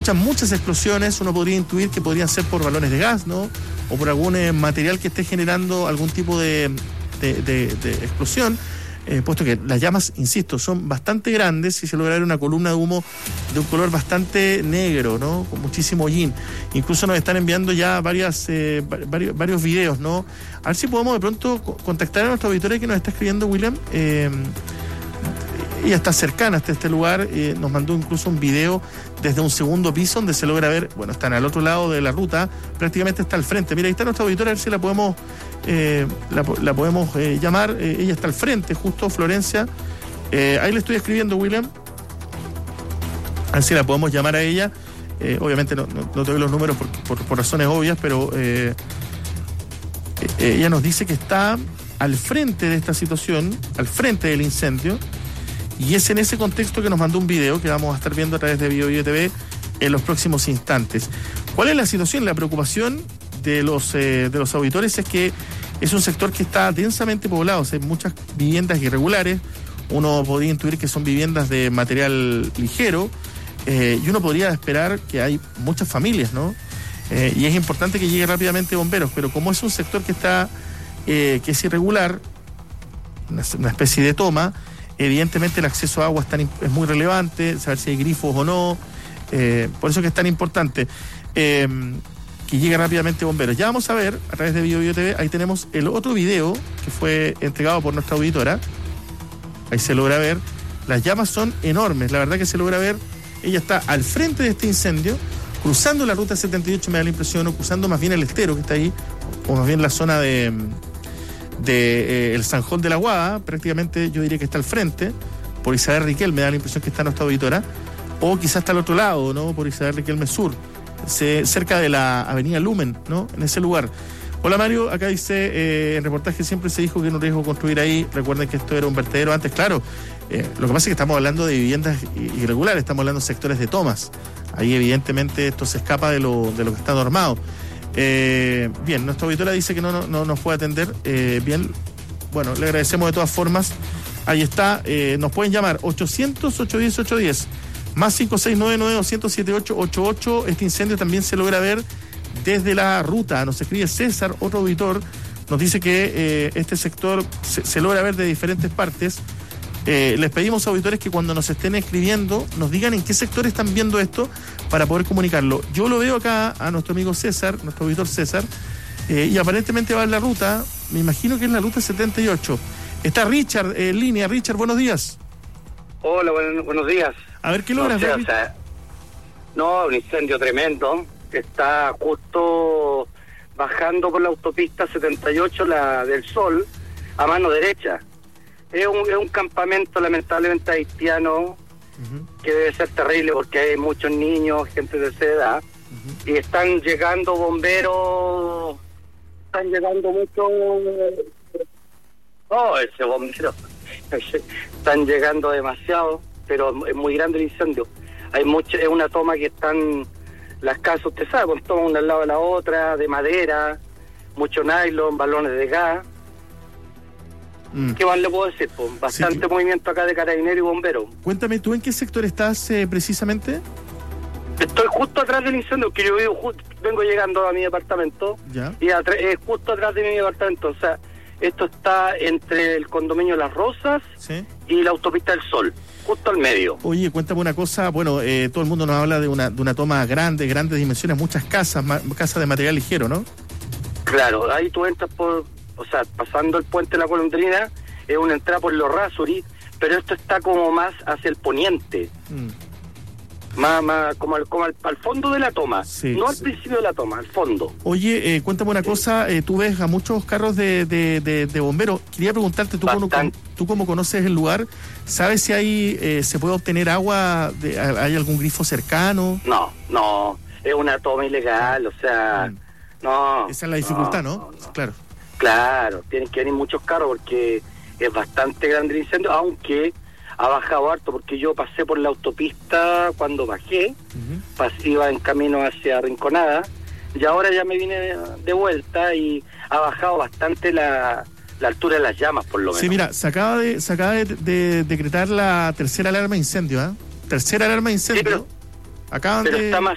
escuchan muchas explosiones, uno podría intuir que podrían ser por balones de gas, ¿no? O por algún material que esté generando algún tipo de explosión, puesto que las llamas, insisto, son bastante grandes y se logra ver una columna de humo de un color bastante negro, ¿no? Con muchísimo hollín. Incluso nos están enviando ya varios videos, ¿no? A ver si podemos de pronto contactar a nuestra auditoría que nos está escribiendo, William. Ella está cercana hasta este lugar, nos mandó incluso un video desde un segundo piso donde se logra ver, bueno, están al otro lado de la ruta, prácticamente está al frente. Mira, ahí está nuestra auditora, a ver si la podemos llamar. Ella está al frente, justo, Florencia. Ahí le estoy escribiendo, William. A ver si la podemos llamar a ella. Obviamente no te doy los números por razones obvias, pero ella nos dice que está al frente de esta situación, al frente del incendio. Y es en ese contexto que nos mandó un video que vamos a estar viendo a través de BioBio TV en los próximos instantes. ¿Cuál es la situación? La preocupación de los auditores es que es un sector que está densamente poblado, o sea, hay muchas viviendas irregulares. Uno podría intuir que son viviendas de material ligero, y uno podría esperar que hay muchas familias, ¿no? Y es importante que llegue rápidamente bomberos, pero como es un sector que está que es irregular, una especie de toma, evidentemente el acceso a agua es muy relevante, saber si hay grifos o no, por eso que es tan importante que llegue rápidamente bomberos. Ya vamos a ver, a través de BioBio TV, ahí tenemos el otro video que fue entregado por nuestra auditora. Ahí se logra ver, las llamas son enormes, la verdad que se logra ver, ella está al frente de este incendio, cruzando la ruta 78, me da la impresión, o cruzando más bien el estero que está ahí, o más bien la zona de el Zanjón de la Guada, prácticamente yo diría que está al frente, por Isabel Riquelme, me da la impresión que está nuestra auditora, o quizás está al otro lado, ¿no? Por Isabel Riquelme Sur, cerca de la avenida Lumen, ¿no? En ese lugar. Hola Mario, acá dice, en reportaje siempre se dijo que era un riesgo construir ahí, recuerden que esto era un vertedero antes, claro, lo que pasa es que estamos hablando de viviendas irregulares, estamos hablando de sectores de tomas, ahí evidentemente esto se escapa de lo que está normado. Bien, nuestra auditora dice que no nos puede atender. Bien, bueno, le agradecemos de todas formas. Ahí está, nos pueden llamar 800-810-810, más 5699-207-888. Este incendio también se logra ver desde la ruta. Nos escribe César, otro auditor, nos dice que este sector se logra ver de diferentes partes. Les pedimos a auditores que cuando nos estén escribiendo nos digan en qué sector están viendo esto para poder comunicarlo. Yo lo veo acá a nuestro amigo César, nuestro auditor César, y aparentemente va en la ruta, me imagino que es la ruta 78. Está Richard en línea. Richard, buenos días. Hola, buenos días. A ver, ¿qué logras ver? Un incendio tremendo, que está justo bajando por la autopista 78, la del Sol, a mano derecha. Es un campamento lamentablemente haitiano, que debe ser terrible porque hay muchos niños, gente de esa edad, y están llegando bomberos, están llegando muchos... ese bombero, están llegando demasiado, pero es muy grande el incendio. Es una toma que están las casas, usted sabe, con tomas una al lado de la otra, de madera, mucho nylon, balones de gas. ¿Qué más le puedo decir? Pues bastante movimiento acá de carabineros y bomberos. Cuéntame, ¿tú en qué sector estás precisamente? Estoy justo atrás del incendio, que yo vengo llegando a mi departamento. ¿Ya? Y justo atrás de mi departamento. O sea, esto está entre el condominio Las Rosas, ¿sí?, y la autopista del Sol, justo al medio. Oye, cuéntame una cosa, bueno, todo el mundo nos habla de una toma grandes dimensiones, muchas casas de material ligero, ¿no? Claro, ahí tú entras pasando el puente de la Golondrina, es una entrada por los Rasuri, pero esto está como más hacia el poniente. Más como al fondo de la toma, sí, no al principio de la toma, al fondo. Oye, cuéntame una cosa, tú ves a muchos carros de bomberos. Quería preguntarte, tú cómo conoces el lugar, ¿sabes si hay se puede obtener agua, hay algún grifo cercano? No, es una toma ilegal, o sea, no. Esa es la dificultad, ¿no? Claro, tienen que venir muchos carros porque es bastante grande el incendio, aunque ha bajado harto, porque yo pasé por la autopista cuando bajé, iba en camino hacia Rinconada, y ahora ya me vine de vuelta y ha bajado bastante la altura de las llamas, por lo menos. Sí, mira, se acaba de decretar la tercera alarma de incendio, Tercera alarma de incendio. Sí, pero está más